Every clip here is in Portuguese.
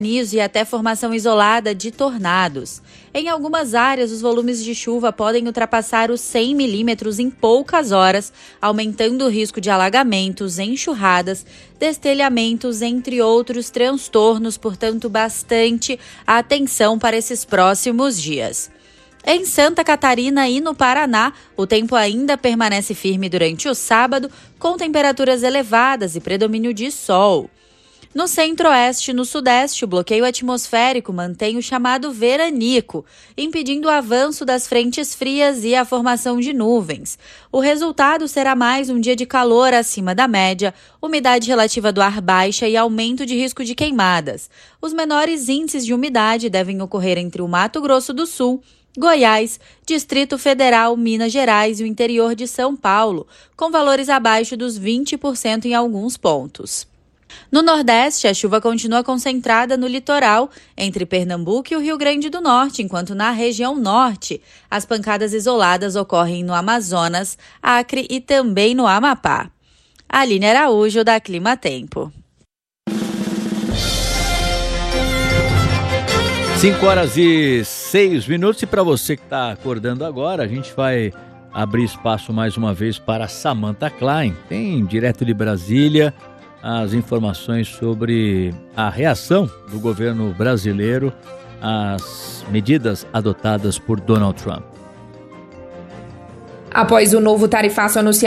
granizo e até formação isolada de tornados. Em algumas áreas, os volumes de chuva podem ultrapassar os 100 milímetros em poucas horas, aumentando o risco de alagamentos, enxurradas, destelhamentos, entre outros transtornos, portanto, bastante atenção para esses próximos dias. Em Santa Catarina e no Paraná, o tempo ainda permanece firme durante o sábado, com temperaturas elevadas e predomínio de sol. No centro-oeste e no sudeste, o bloqueio atmosférico mantém o chamado veranico, impedindo o avanço das frentes frias e a formação de nuvens. O resultado será mais um dia de calor acima da média, umidade relativa do ar baixa e aumento de risco de queimadas. Os menores índices de umidade devem ocorrer entre o Mato Grosso do Sul, Goiás, Distrito Federal, Minas Gerais e o interior de São Paulo, com valores abaixo dos 20% em alguns pontos. No Nordeste, a chuva continua concentrada no litoral, entre Pernambuco e o Rio Grande do Norte, enquanto na região norte, as pancadas isoladas ocorrem no Amazonas, Acre e também no Amapá. Aline Araújo, da Clima Tempo. 5h06. E para você que está acordando agora, a gente vai abrir espaço mais uma vez para Samantha Klein. Tem direto de Brasília as informações sobre a reação do governo brasileiro às medidas adotadas por Donald Trump. Após o novo tarifaço anunciado,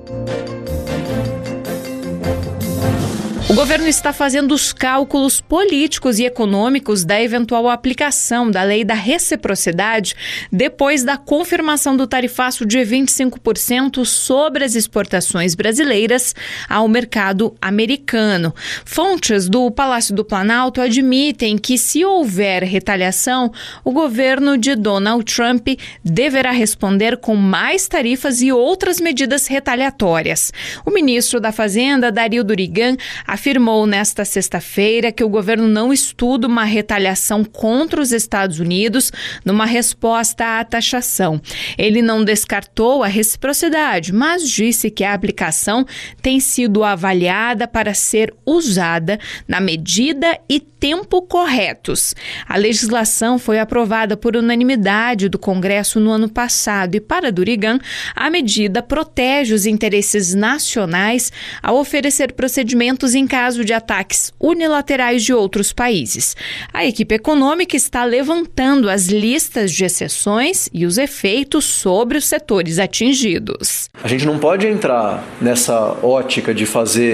o governo está fazendo os cálculos políticos e econômicos da eventual aplicação da lei da reciprocidade depois da confirmação do tarifaço de 25% sobre as exportações brasileiras ao mercado americano. Fontes do Palácio do Planalto admitem que, se houver retaliação, o governo de Donald Trump deverá responder com mais tarifas e outras medidas retaliatórias. O ministro da Fazenda, Dario Durigan, afirmou nesta sexta-feira que o governo não estuda uma retaliação contra os Estados Unidos numa resposta à taxação. Ele não descartou a reciprocidade, mas disse que a aplicação tem sido avaliada para ser usada na medida e tempo corretos. A legislação foi aprovada por unanimidade do Congresso no ano passado e, para Durigan, a medida protege os interesses nacionais ao oferecer procedimentos em caso de ataques unilaterais de outros países. A equipe econômica está levantando as listas de exceções e os efeitos sobre os setores atingidos. A gente não pode entrar nessa ótica de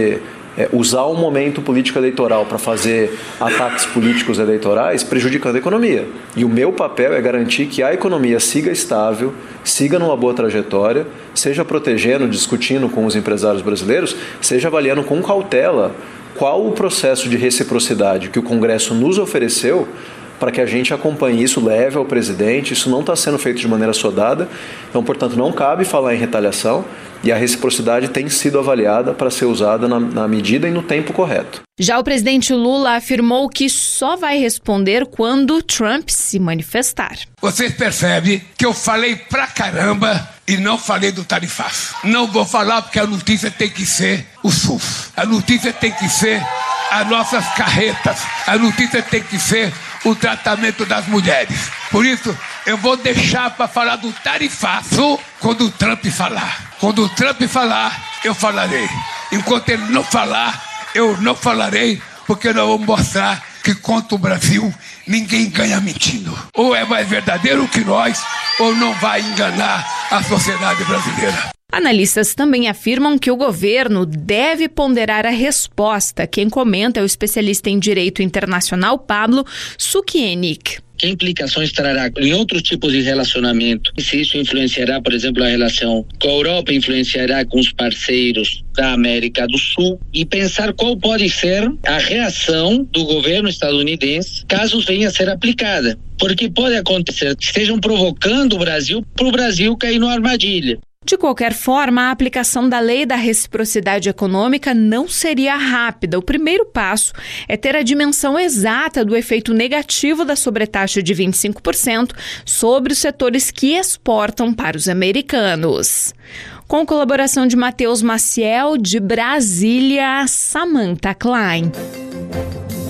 usar o momento político eleitoral para fazer ataques políticos eleitorais prejudicando a economia. E o meu papel é garantir que a economia siga estável, siga numa boa trajetória, seja protegendo, discutindo com os empresários brasileiros, seja avaliando com cautela qual o processo de reciprocidade que o Congresso nos ofereceu para que a gente acompanhe isso, leve ao presidente. Isso não está sendo feito de maneira sodada, então, portanto, não cabe falar em retaliação e a reciprocidade tem sido avaliada para ser usada na medida e no tempo correto. Já o presidente Lula afirmou que só vai responder quando Trump se manifestar. Vocês percebem que eu falei pra caramba e não falei do tarifaço. Não vou falar porque a notícia tem que ser o SUS. A notícia tem que ser as nossas carretas. A notícia tem que ser o tratamento das mulheres. Por isso, eu vou deixar para falar do tarifaço quando o Trump falar. Quando o Trump falar, eu falarei. Enquanto ele não falar, eu não falarei, porque nós vamos mostrar que contra o Brasil ninguém ganha mentindo. Ou é mais verdadeiro que nós, ou não vai enganar a sociedade brasileira. Analistas também afirmam que o governo deve ponderar a resposta. Quem comenta é o especialista em direito internacional Pablo Sukienic. Que implicações trará em outros tipos de relacionamento? Se isso influenciará, por exemplo, a relação com a Europa, influenciará com os parceiros da América do Sul, e pensar qual pode ser a reação do governo estadunidense caso venha a ser aplicada. Porque pode acontecer que estejam provocando o Brasil para o Brasil cair numa armadilha. De qualquer forma, a aplicação da lei da reciprocidade econômica não seria rápida. O primeiro passo é ter a dimensão exata do efeito negativo da sobretaxa de 25% sobre os setores que exportam para os americanos. Com colaboração de Matheus Maciel, de Brasília, Samantha Klein.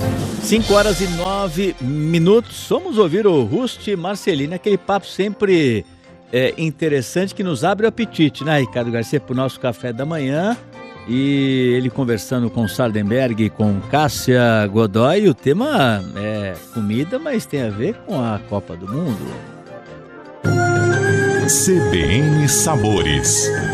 5h09. Vamos ouvir o Rusty Marcelino, aquele papo sempre interessante que nos abre o apetite, né, Ricardo Garcia, para o nosso café da manhã. E ele conversando com Sardenberg e com Cássia Godoy. O tema é comida, mas tem a ver com a Copa do Mundo. CBN Sabores.